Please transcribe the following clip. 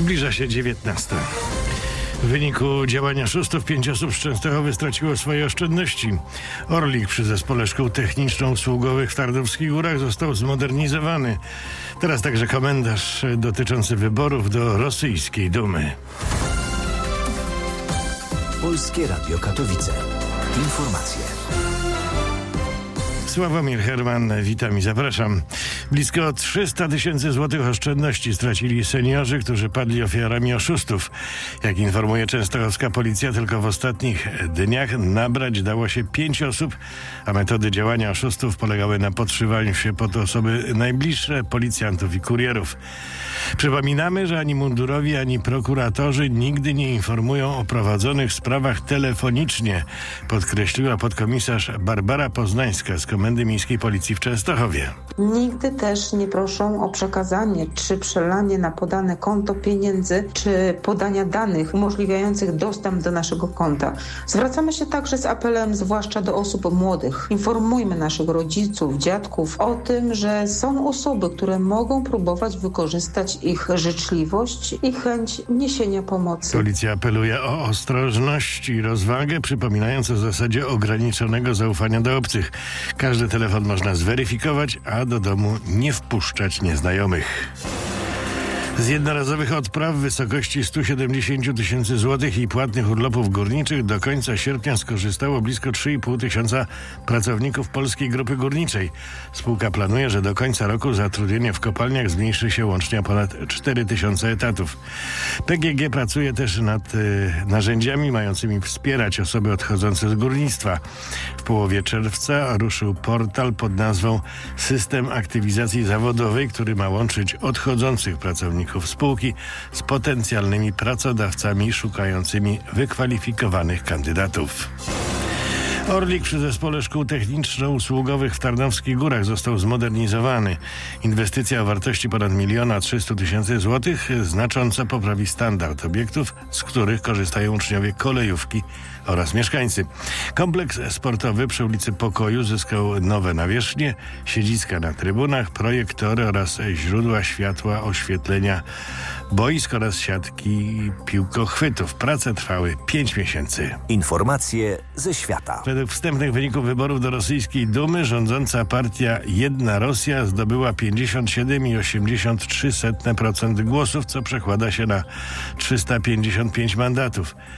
Zbliża się 19. W wyniku działania oszustów 5 osób z Częstochowy straciło swoje oszczędności. Orlik przy Zespole Szkół Techniczno-Usługowych w Tarnowskich Górach został zmodernizowany. Teraz także komentarz dotyczący wyborów do rosyjskiej Dumy. Polskie Radio Katowice. Informacje. Sławomir Herman, witam i zapraszam. Blisko 300 000 złotych oszczędności stracili seniorzy, którzy padli ofiarami oszustów. Jak informuje częstochowska policja, tylko w ostatnich dniach nabrać dało się 5 osób, a metody działania oszustów polegały na podszywaniu się pod osoby najbliższe policjantów i kurierów. Przypominamy, że ani mundurowi, ani prokuratorzy nigdy nie informują o prowadzonych sprawach telefonicznie, podkreśliła podkomisarz Barbara Poznańska z Komendy Miejskiej Policji w Częstochowie. Nigdy też nie proszą o przekazanie czy przelanie na podane konto pieniędzy, czy podania danych umożliwiających dostęp do naszego konta. Zwracamy się także z apelem zwłaszcza do osób młodych. Informujmy naszych rodziców, dziadków o tym, że są osoby, które mogą próbować wykorzystać ich życzliwość i chęć niesienia pomocy. Policja apeluje o ostrożność i rozwagę, przypominając o zasadzie ograniczonego zaufania do obcych. Każdy telefon można zweryfikować, a do domu nie wpuszczać nieznajomych. Z jednorazowych odpraw w wysokości 170 000 złotych i płatnych urlopów górniczych do końca sierpnia skorzystało blisko 3,5 tysiąca pracowników Polskiej Grupy Górniczej. Spółka planuje, że do końca roku zatrudnienie w kopalniach zmniejszy się łącznie o ponad 4 000 etatów. PGG pracuje też nad narzędziami mającymi wspierać osoby odchodzące z górnictwa. W połowie czerwca ruszył portal pod nazwą System Aktywizacji Zawodowej, który ma łączyć odchodzących pracowników spółki z potencjalnymi pracodawcami szukającymi wykwalifikowanych kandydatów. Orlik przy Zespole Szkół Techniczno-Usługowych w Tarnowskich Górach został zmodernizowany. Inwestycja o wartości ponad 1 300 000 złotych znacząco poprawi standard obiektów, z których korzystają uczniowie kolejówki oraz mieszkańcy. Kompleks sportowy przy ulicy Pokoju zyskał nowe nawierzchnie, siedziska na trybunach, projektory oraz źródła światła, oświetlenia, boisk oraz siatki piłkochwytów. Prace trwały 5 miesięcy. Informacje ze świata. Według wstępnych wyników wyborów do rosyjskiej Dumy rządząca partia Jedna Rosja zdobyła 57,83% głosów, co przekłada się na 355 mandatów.